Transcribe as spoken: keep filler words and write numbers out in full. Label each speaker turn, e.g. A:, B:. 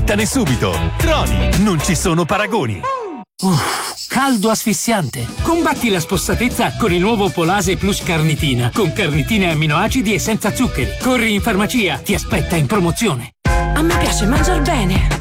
A: smettane subito. Croni, non ci sono paragoni.
B: Uff, caldo asfissiante. Combatti la spossatezza con il nuovo Polase Plus Carnitina, con carnitine e amminoacidi e senza zuccheri. Corri in farmacia, ti aspetta in promozione.
C: A me piace mangiar bene.